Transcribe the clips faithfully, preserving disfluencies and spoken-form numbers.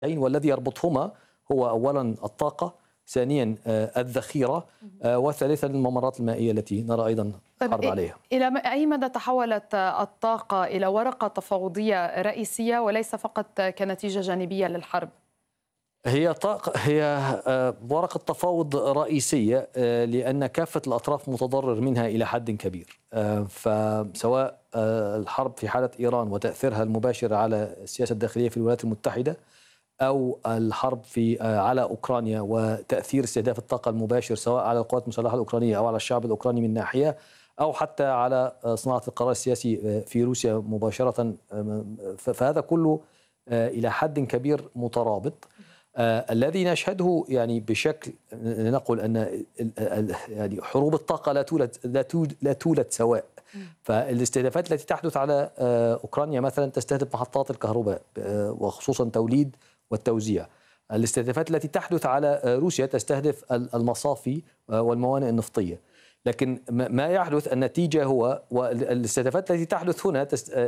والذي يربطهما هو أولا الطاقة، ثانيا الذخيرة، وثالثا الممرات المائية التي نرى أيضا حرب عليها. إلى أي مدى تحولت الطاقة إلى ورقة تفاوضية رئيسية وليس فقط كنتيجة جانبية للحرب؟ هي طاقة هي ورقة تفاوض رئيسية لأن كافة الأطراف متضرر منها إلى حد كبير، فسواء الحرب في حالة إيران وتأثيرها المباشر على السياسة الداخلية في الولايات المتحدة، أو الحرب في على أوكرانيا وتأثير استهداف الطاقة المباشر سواء على القوات المسلحة الأوكرانية أو على الشعب الأوكراني من ناحية، أو حتى على صناعة القرار السياسي في روسيا مباشرة، فهذا كله إلى حد كبير مترابط. آه الذي نشهده يعني بشكل نقول أن يعني حروب الطاقة لا تولد لا تولد, لا تولد سواء. فالاستهدافات التي تحدث على آه أوكرانيا مثلا تستهدف محطات الكهرباء آه وخصوصا توليد والتوزيع. الاستهدافات التي تحدث على آه روسيا تستهدف المصافي آه والموانئ النفطية. لكن ما يحدث النتيجة هو، والاستهدافات التي تحدث هنا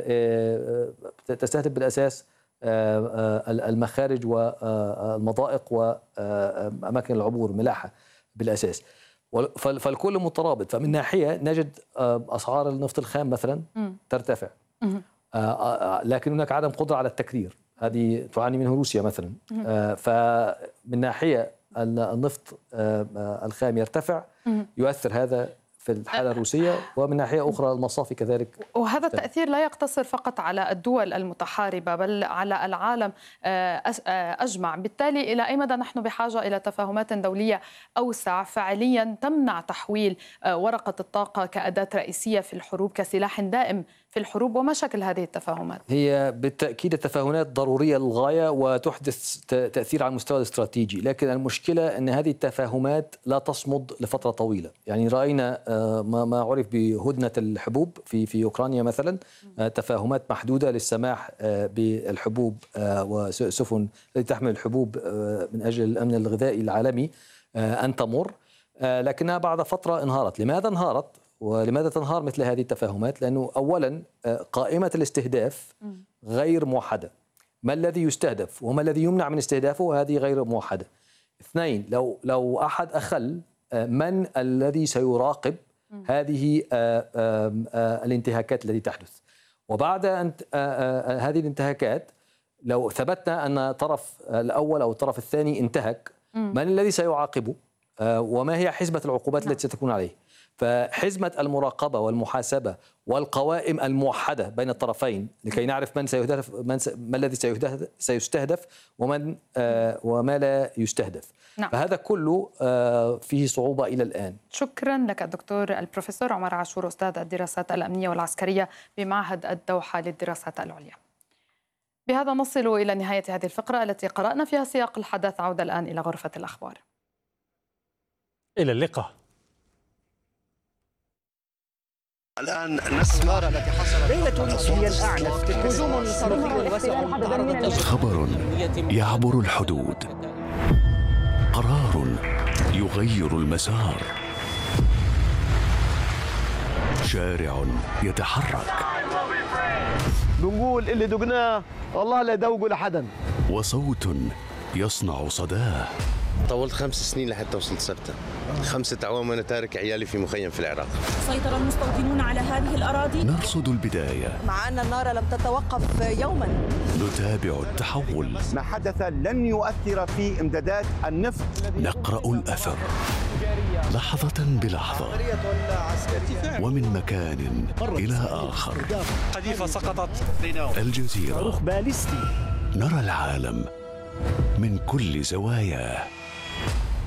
تستهدف بالأساس المخارج والمضائق وأماكن العبور ملاحة بالأساس، فالكل مترابط. فمن ناحية نجد أسعار النفط الخام مثلا ترتفع، لكن هناك عدم قدرة على التكرير، هذه تعاني منه روسيا مثلا. فمن ناحية النفط الخام يرتفع، يؤثر هذا في الحالة الروسية، ومن ناحية أخرى المصافي كذلك. وهذا التأثير لا يقتصر فقط على الدول المتحاربة بل على العالم أجمع. بالتالي إلى أي مدى نحن بحاجة إلى تفاهمات دولية أوسع فعليا تمنع تحويل ورقة الطاقة كأداة رئيسية في الحروب، كسلاح دائم في الحروب؟ وما شكل هذه التفاهمات؟ هي بالتأكيد التفاهمات ضرورية للغاية وتحدث تأثير على المستوى الاستراتيجي، لكن المشكلة أن هذه التفاهمات لا تصمد لفترة طويلة. يعني رأينا ما عرف بهدنة الحبوب في في أوكرانيا مثلا، تفاهمات محدودة للسماح بالحبوب وسفن التي تحمل الحبوب من أجل الأمن الغذائي العالمي أن تمر، لكنها بعد فترة انهارت. لماذا انهارت؟ ولماذا تنهار مثل هذه التفاهمات؟ لأنه أولا قائمة الاستهداف غير موحدة، ما الذي يستهدف وما الذي يمنع من استهدافه هذه غير موحدة. اثنين، لو لو أحد أخل، من الذي سيراقب هذه الانتهاكات التي تحدث؟ وبعد أن هذه الانتهاكات لو ثبتنا أن الطرف الأول أو الطرف الثاني انتهك، من الذي سيعاقبه؟ وما هي حزمة العقوبات التي ستكون عليه؟ فحزمة المراقبة والمحاسبة والقوائم الموحدة بين الطرفين لكي نعرف من سيهدف، من س... ما الذي سيهدف... سيستهدف ومن آه وما لا يستهدف. نعم. فهذا كله آه فيه صعوبة إلى الآن. شكرا لك الدكتور البروفيسور عمر عاشور، أستاذ الدراسات الأمنية والعسكرية بمعهد الدوحة للدراسات العليا. بهذا نصل إلى نهاية هذه الفقرة التي قرأنا فيها سياق الحدث. عودة الآن إلى غرفة الأخبار. إلى اللقاء. الآن نسمع التي حصلت ليلة هي الأعنف هجوم صاروخي واسع. خبر يعبر الحدود، قرار يغير المسار، شارع يتحرك، بنقول اللي دقناه والله لا دوقوا لحدا، وصوت يصنع صداه. طولت خمس سنين لحتى وصلت سبتة، خمسة أعوام وأنا تارك عيالي في مخيم في العراق. سيطر المستوطنون على هذه الأراضي. نرصد البداية، مع أن النار لم تتوقف يوما. نتابع التحول، ما حدث لن يؤثر في إمدادات النفط. نقرأ الأثر لحظة بلحظة ومن مكان إلى آخر. قذيفة سقطت. الجزيرة، صاروخ باليستي. نرى العالم من كل زواياه.